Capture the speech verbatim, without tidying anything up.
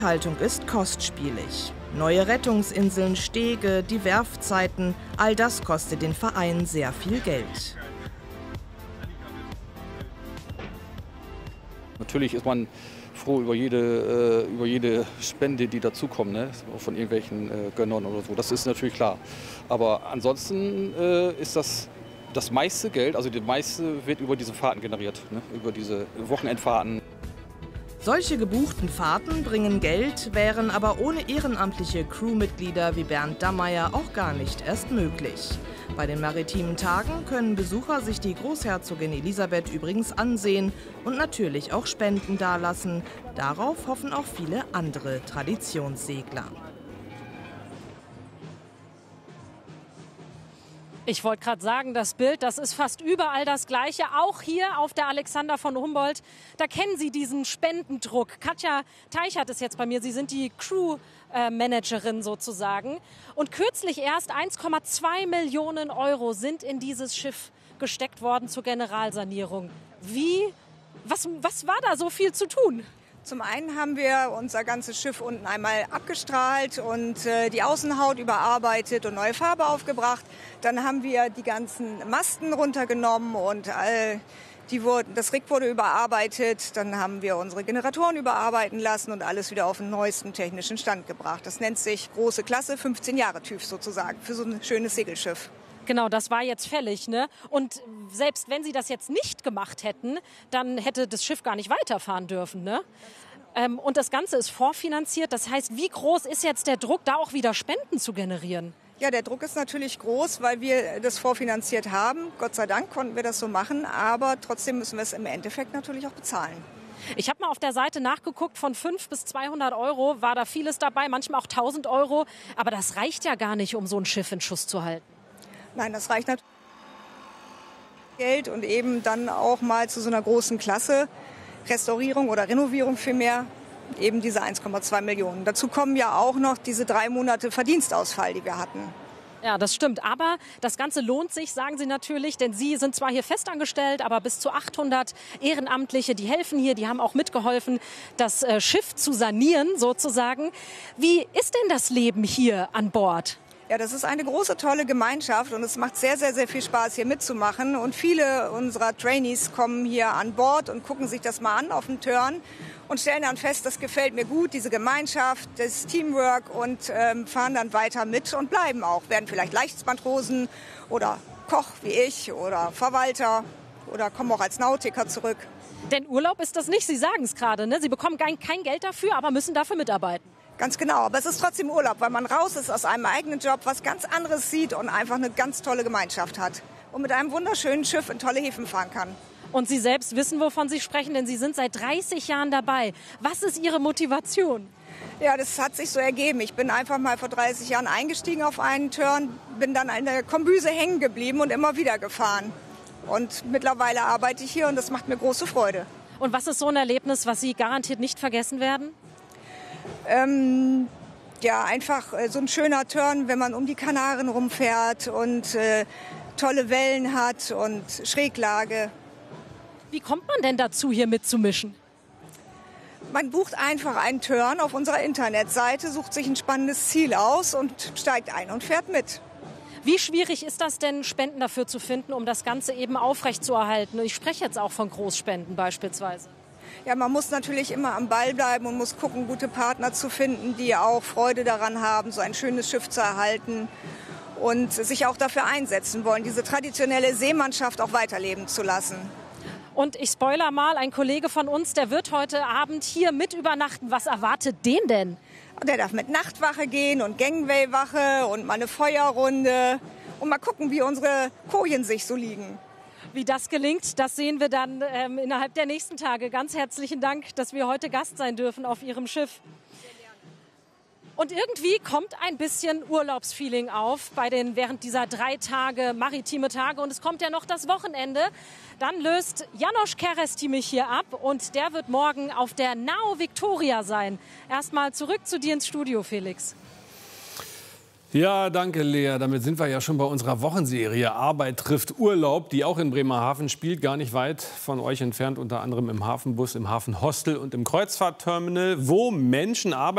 Haltung ist kostspielig. Neue Rettungsinseln, Stege, die Werfzeiten, all das kostet den Verein sehr viel Geld. Natürlich ist man froh über jede, äh, über jede Spende, die dazukommt, ne? Von irgendwelchen äh, Gönnern oder so. Das ist natürlich klar. Aber ansonsten äh, ist das das meiste Geld, also das meiste wird über diese Fahrten generiert, ne? Über diese Wochenendfahrten. Solche gebuchten Fahrten bringen Geld, wären aber ohne ehrenamtliche Crewmitglieder wie Bernd Dammeyer auch gar nicht erst möglich. Bei den maritimen Tagen können Besucher sich die Großherzogin Elisabeth übrigens ansehen und natürlich auch Spenden dalassen. Darauf hoffen auch viele andere Traditionssegler. Ich wollte gerade sagen, das Bild, das ist fast überall das Gleiche. Auch hier auf der Alexander von Humboldt, da kennen Sie diesen Spendendruck. Katja Teichert ist jetzt bei mir. Sie sind die Crew-Managerin sozusagen. Und kürzlich erst eins Komma zwei Millionen Euro sind in dieses Schiff gesteckt worden zur Generalsanierung. Wie, was, was war da so viel zu tun? Zum einen haben wir unser ganzes Schiff unten einmal abgestrahlt und äh, die Außenhaut überarbeitet und neue Farbe aufgebracht. Dann haben wir die ganzen Masten runtergenommen und äh, die wurden, das Rig wurde überarbeitet. Dann haben wir unsere Generatoren überarbeiten lassen und alles wieder auf den neuesten technischen Stand gebracht. Das nennt sich große Klasse, fünfzehn Jahre TÜV sozusagen, für so ein schönes Segelschiff. Genau, das war jetzt fällig, ne? Und selbst wenn Sie das jetzt nicht gemacht hätten, dann hätte das Schiff gar nicht weiterfahren dürfen, ne? Ähm, und das Ganze ist vorfinanziert. Das heißt, wie groß ist jetzt der Druck, da auch wieder Spenden zu generieren? Ja, der Druck ist natürlich groß, weil wir das vorfinanziert haben. Gott sei Dank konnten wir das so machen, aber trotzdem müssen wir es im Endeffekt natürlich auch bezahlen. Ich habe mal auf der Seite nachgeguckt, von fünf bis zweihundert Euro war da vieles dabei, manchmal auch tausend Euro. Aber das reicht ja gar nicht, um so ein Schiff in Schuss zu halten. Nein, das reicht natürlich Geld und eben dann auch mal zu so einer großen Klasse, Restaurierung oder Renovierung vielmehr, eben diese eins Komma zwei Millionen. Dazu kommen ja auch noch diese drei Monate Verdienstausfall, die wir hatten. Ja, das stimmt. Aber das Ganze lohnt sich, sagen Sie natürlich, denn Sie sind zwar hier festangestellt, aber bis zu achthundert Ehrenamtliche, die helfen hier, die haben auch mitgeholfen, das äh, Schiff zu sanieren sozusagen. Wie ist denn das Leben hier an Bord? Ja, das ist eine große, tolle Gemeinschaft und es macht sehr, sehr, sehr viel Spaß, hier mitzumachen. Und viele unserer Trainees kommen hier an Bord und gucken sich das mal an auf dem Turn und stellen dann fest, das gefällt mir gut, diese Gemeinschaft, das Teamwork und ähm, fahren dann weiter mit und bleiben auch. Werden vielleicht Leichtmatrosen oder Koch wie ich oder Verwalter oder kommen auch als Nautiker zurück. Denn Urlaub ist das nicht, Sie sagen es gerade, ne? Sie bekommen kein, kein Geld dafür, aber müssen dafür mitarbeiten. Ganz genau, aber es ist trotzdem Urlaub, weil man raus ist aus einem eigenen Job, was ganz anderes sieht und einfach eine ganz tolle Gemeinschaft hat. Und mit einem wunderschönen Schiff in tolle Häfen fahren kann. Und Sie selbst wissen, wovon Sie sprechen, denn Sie sind seit dreißig Jahren dabei. Was ist Ihre Motivation? Ja, das hat sich so ergeben. Ich bin einfach mal vor dreißig Jahren eingestiegen auf einen Turn, bin dann an der Kombüse hängen geblieben und immer wieder gefahren. Und mittlerweile arbeite ich hier und das macht mir große Freude. Und was ist so ein Erlebnis, was Sie garantiert nicht vergessen werden? Ähm, ja, einfach äh, so ein schöner Turn, wenn man um die Kanaren rumfährt und äh, tolle Wellen hat und Schräglage. Wie kommt man denn dazu, hier mitzumischen? Man bucht einfach einen Turn auf unserer Internetseite, sucht sich ein spannendes Ziel aus und steigt ein und fährt mit. Wie schwierig ist das denn, Spenden dafür zu finden, um das Ganze eben aufrechtzuerhalten? Ich spreche jetzt auch von Großspenden beispielsweise. Ja, man muss natürlich immer am Ball bleiben und muss gucken, gute Partner zu finden, die auch Freude daran haben, so ein schönes Schiff zu erhalten und sich auch dafür einsetzen wollen, diese traditionelle Seemannschaft auch weiterleben zu lassen. Und ich spoiler mal, ein Kollege von uns, der wird heute Abend hier mit übernachten. Was erwartet den denn? Der darf mit Nachtwache gehen und Gangway-Wache und mal eine Feuerrunde und mal gucken, wie unsere Kojen sich so liegen. Wie das gelingt, das sehen wir dann ähm, innerhalb der nächsten Tage. Ganz herzlichen Dank, dass wir heute Gast sein dürfen auf Ihrem Schiff. Und irgendwie kommt ein bisschen Urlaubsfeeling auf bei den, während dieser drei Tage, maritime Tage. Und es kommt ja noch das Wochenende. Dann löst Janosch Keresti mich hier ab und der wird morgen auf der Nao Victoria sein. Erstmal zurück zu dir ins Studio, Felix. Ja, danke Lea. Damit sind wir ja schon bei unserer Wochenserie Arbeit trifft Urlaub, die auch in Bremerhaven spielt, gar nicht weit von euch entfernt, unter anderem im Hafenbus, im Hafenhostel und im Kreuzfahrtterminal, wo Menschen arbeiten.